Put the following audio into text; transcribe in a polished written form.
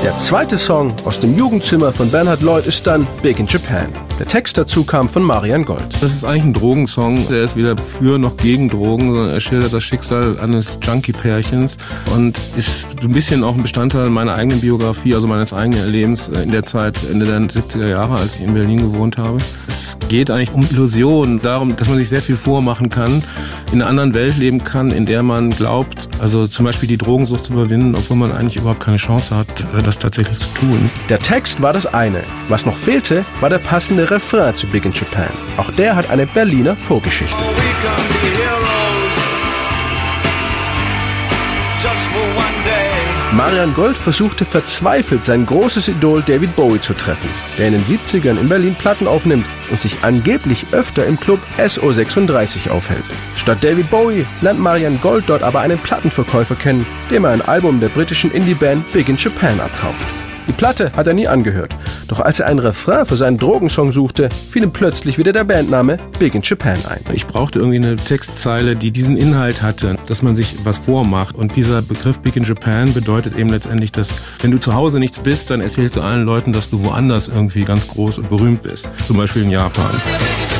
Der zweite Song aus dem Jugendzimmer von Bernhard Lloyd ist dann Big in Japan. Der Text dazu kam von Marian Gold. Das ist eigentlich ein Drogensong. Der ist weder für noch gegen Drogen, sondern er schildert das Schicksal eines Junkie-Pärchens und ist ein bisschen auch ein Bestandteil meiner eigenen Biografie, also meines eigenen Lebens in der Zeit, Ende der 70er Jahre, als ich in Berlin gewohnt habe. Es geht eigentlich um Illusionen, darum, dass man sich sehr viel vormachen kann, in einer anderen Welt leben kann, in der man glaubt, also zum Beispiel die Drogensucht zu überwinden, obwohl man eigentlich überhaupt keine Chance hat, das tatsächlich zu tun. Der Text war das eine. Was noch fehlte, war der passende Refrain zu Big in Japan. Auch der hat eine Berliner Vorgeschichte. Marian Gold versuchte verzweifelt, sein großes Idol David Bowie zu treffen, der in den 70ern in Berlin Platten aufnimmt und sich angeblich öfter im Club SO36 aufhält. Statt David Bowie lernt Marian Gold dort aber einen Plattenverkäufer kennen, dem er ein Album der britischen Indie-Band Big in Japan abkauft. Die Platte hat er nie angehört, doch als er einen Refrain für seinen Drogensong suchte, fiel ihm plötzlich wieder der Bandname Big in Japan ein. Ich brauchte irgendwie eine Textzeile, die diesen Inhalt hatte, dass man sich was vormacht. Und dieser Begriff Big in Japan bedeutet eben letztendlich, dass wenn du zu Hause nichts bist, dann erzählst du allen Leuten, dass du woanders irgendwie ganz groß und berühmt bist. Zum Beispiel in Japan.